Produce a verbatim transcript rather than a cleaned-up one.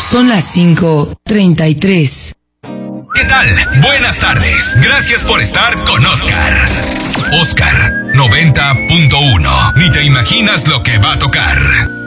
Son las cinco treinta y tres. ¿Qué tal? Buenas tardes. Gracias por estar con Oscar. Oscar noventa punto uno. Ni te imaginas lo que va a tocar.